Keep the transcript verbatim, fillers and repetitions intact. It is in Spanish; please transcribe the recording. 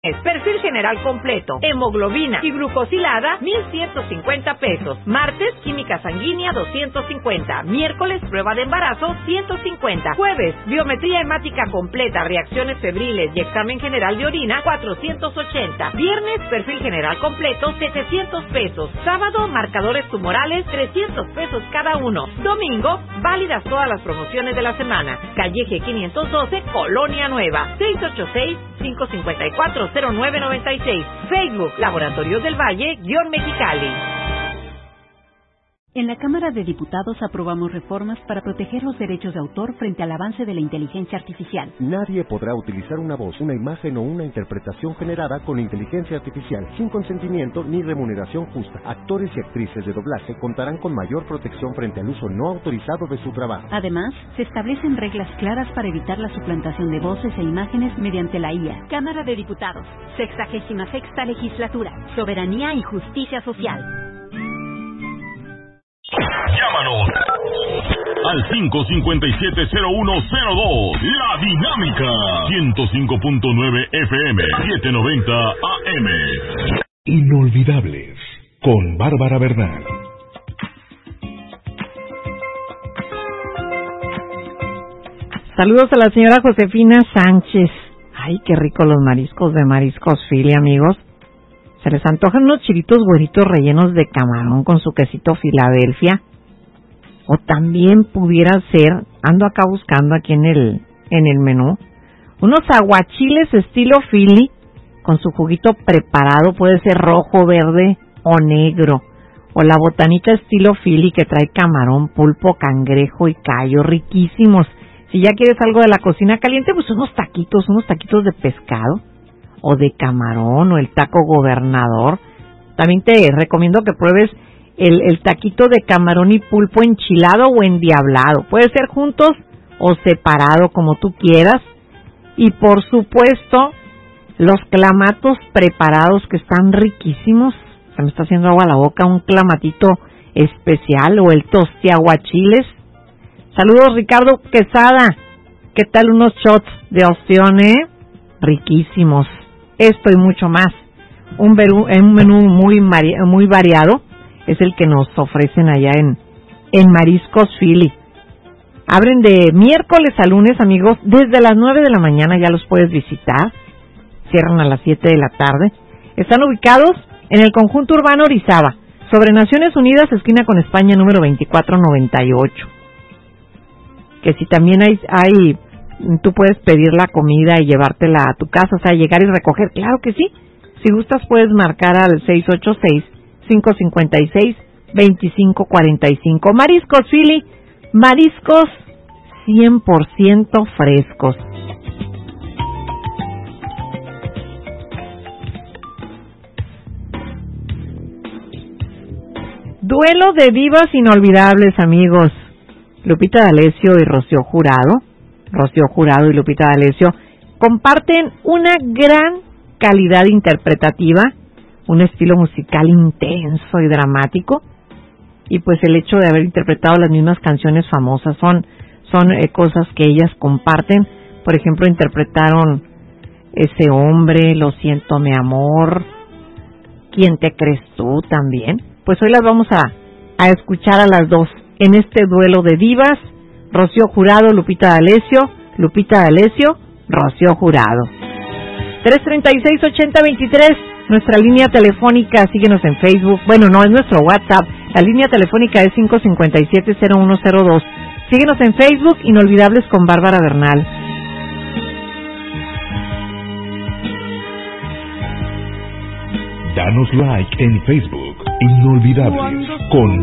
Perfil general completo, hemoglobina y glucosilada, mil ciento cincuenta pesos. Martes, química sanguínea, doscientos cincuenta. Miércoles, prueba de embarazo, ciento cincuenta. Jueves, biometría hemática completa, reacciones febriles y examen general de orina, cuatrocientos ochenta. Viernes, perfil general completo, setecientos pesos. Sábado, marcadores tumorales, trescientos pesos cada uno. Domingo, válidas todas las promociones de la semana. Calle G quinientos doce, Colonia Nueva, seis ocho seis, cinco cinco cuatro, cero nueve nueve seis. Facebook, Laboratorios del Valle, guión Mexicali. En la Cámara de Diputados aprobamos reformas para proteger los derechos de autor frente al avance de la inteligencia artificial. Nadie podrá utilizar una voz, una imagen o una interpretación generada con inteligencia artificial sin consentimiento ni remuneración justa. Actores y actrices de doblaje contarán con mayor protección frente al uso no autorizado de su trabajo. Además, se establecen reglas claras para evitar la suplantación de voces e imágenes mediante la I A. Cámara de Diputados, sexagésima sexta legislatura, soberanía y justicia social. Llámanos al cinco cinco siete cero uno cero dos. La Dinámica ciento cinco punto nueve F M, setecientos noventa A M. Inolvidables con Bárbara Bernal. Saludos a la señora Josefina Sánchez. Ay, qué rico los mariscos de Mariscos Philly, amigos. Se les antojan unos chilitos güeritos rellenos de camarón con su quesito Filadelfia. O también pudiera ser, ando acá buscando aquí en el en el menú, unos aguachiles estilo Philly con su juguito preparado, puede ser rojo, verde o negro. O la botanita estilo Philly que trae camarón, pulpo, cangrejo y callo, riquísimos. Si ya quieres algo de la cocina caliente, pues unos taquitos, unos taquitos de pescado o de camarón o el taco gobernador. También te recomiendo que pruebes el, el taquito de camarón y pulpo enchilado o endiablado. Puede ser juntos o separado, como tú quieras. Y por supuesto, los clamatos preparados que están riquísimos. Se me está haciendo agua a la boca, un clamatito especial o el tostiaguachiles. Saludos, Ricardo Quesada. ¿Qué tal unos shots de ostión, eh? Riquísimos. Esto y mucho más. Un, menú, un menú muy, muy variado es el que nos ofrecen allá en, en Mariscos Philly. Abren de miércoles a lunes, amigos, desde las nueve de la mañana ya los puedes visitar. Cierran a las siete de la tarde. Están ubicados en el conjunto urbano Orizaba, sobre Naciones Unidas, esquina con España, número veinticuatro noventa y ocho. Que si también hay... hay tú puedes pedir la comida y llevártela a tu casa, o sea, llegar y recoger. Claro que sí. Si gustas, puedes marcar al seis ocho seis, cinco cinco seis, dos cinco cuatro cinco. Mariscos Philly, mariscos cien por ciento frescos. Duelo de divas inolvidables, amigos. Lupita D'Alessio y Rocío Jurado. Rocío Jurado y Lupita D'Alessio comparten una gran calidad interpretativa, un estilo musical intenso y dramático, y pues el hecho de haber interpretado las mismas canciones famosas son son eh, cosas que ellas comparten. Por ejemplo, interpretaron Ese hombre, Lo siento mi amor, ¿Quién te crees tú? También. Pues hoy las vamos a, a escuchar a las dos en este duelo de divas. Rocío Jurado, Lupita D'Alessio, Lupita D'Alessio, Rocío Jurado. tres treinta y seis, ochenta veintitrés, nuestra línea telefónica, síguenos en Facebook, bueno, no, es nuestro WhatsApp, la línea telefónica es cinco cinco siete, cero uno cero dos. Síguenos en Facebook, Inolvidables con Bárbara Bernal. Danos like en Facebook, Inolvidables con